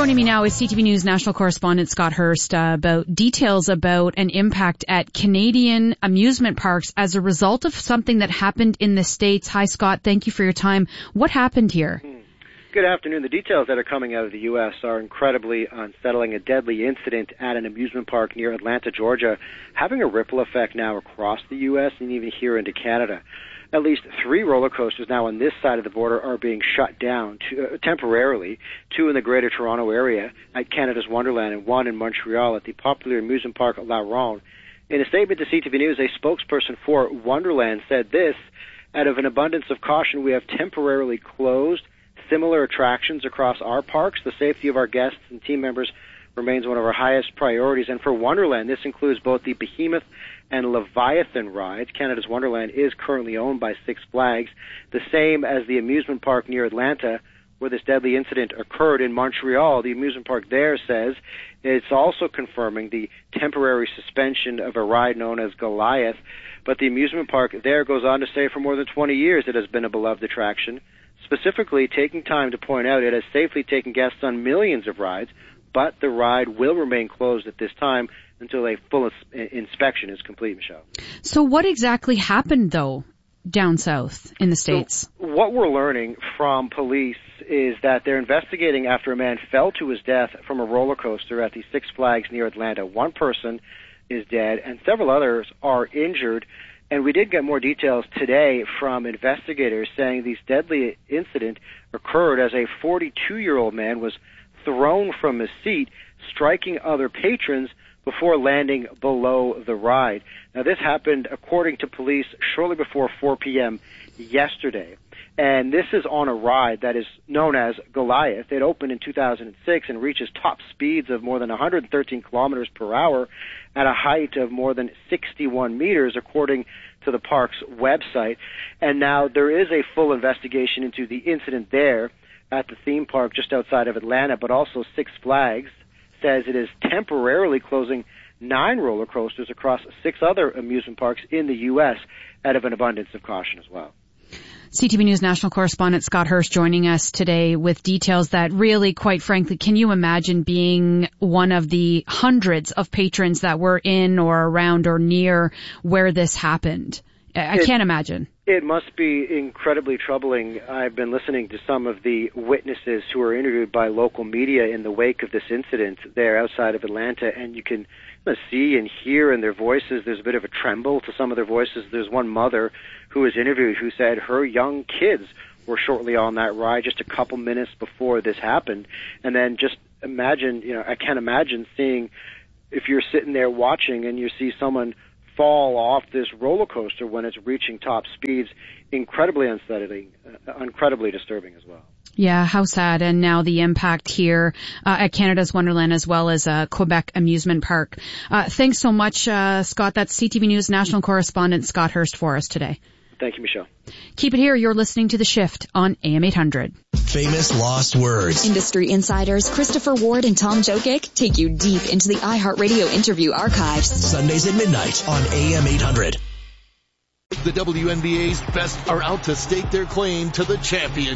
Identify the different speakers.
Speaker 1: Joining me now is CTV News national correspondent Scott Hurst about details about an impact at Canadian amusement parks as a result of something that happened in the States. Hi, Scott. Thank you for your time. What happened here?
Speaker 2: Good afternoon. The details that are coming out of the U.S. are incredibly unsettling. A deadly incident at an amusement park near Atlanta, Georgia, having a ripple effect now across the U.S. and even here into Canada. At least 3 roller coasters now on this side of the border are being shut down temporarily, 2 in the Greater Toronto Area at Canada's Wonderland and 1 in Montreal at the popular amusement park La Ronde. In a statement to CTV News, a spokesperson for Wonderland said this: out of an abundance of caution, we have temporarily closed similar attractions across our parks. The safety of our guests and team members remains one of our highest priorities. And for Wonderland, this includes both the Behemoth and Leviathan rides. Canada's Wonderland is currently owned by Six Flags, the same as the amusement park near Atlanta where this deadly incident occurred. In Montreal, the amusement park there says it's also confirming the temporary suspension of a ride known as Goliath. But the amusement park there goes on to say for more than 20 years it has been a beloved attraction, specifically taking time to point out it has safely taken guests on millions of rides, but the ride will remain closed at this time until a full inspection is complete, Michelle.
Speaker 1: So what exactly happened, though, down south in the States?
Speaker 2: So what we're learning from police is that they're investigating after a man fell to his death from a roller coaster at the Six Flags near Atlanta. 1 person is dead and several others are injured. And we did get more details today from investigators saying this deadly incident occurred as a 42-year-old man was thrown from his seat, striking other patrons before landing below the ride. Now, this happened, according to police, shortly before 4 p.m. yesterday. And this is on a ride that is known as Goliath. It opened in 2006 and reaches top speeds of more than 113 kilometers per hour at a height of more than 61 meters, according to the park's website. And now there is a full investigation into the incident there at the theme park just outside of Atlanta, but also Six Flags says it is temporarily closing 9 roller coasters across 6 other amusement parks in the U.S. out of an abundance of caution as well.
Speaker 1: CTV News national correspondent Scott Hurst joining us today with details that really, quite frankly, can you imagine being one of the hundreds of patrons that were in or around or near where this happened? I can't imagine.
Speaker 2: It must be incredibly troubling. I've been listening to some of the witnesses who were interviewed by local media in the wake of this incident there outside of Atlanta, and you can see and hear in their voices there's a bit of a tremble to some of their voices. There's one mother who was interviewed who said her young kids were shortly on that ride just a couple minutes before this happened. And then just imagine, I can't imagine seeing, if you're sitting there watching and you see someone fall off this roller coaster when it's reaching top speeds. Incredibly unsettling, incredibly disturbing as well.
Speaker 1: Yeah, how sad. And now the impact here at Canada's Wonderland as well as Quebec Amusement Park. Thanks so much, Scott. That's CTV News national correspondent Scott Hurst for us today.
Speaker 2: Thank you, Michelle.
Speaker 1: Keep it here. You're listening to The Shift on AM 800.
Speaker 3: Famous Lost Words.
Speaker 4: Industry insiders Christopher Ward and Tom Jokic take you deep into the iHeartRadio interview archives.
Speaker 3: Sundays at midnight on AM 800.
Speaker 5: The WNBA's best are out to stake their claim to the championship.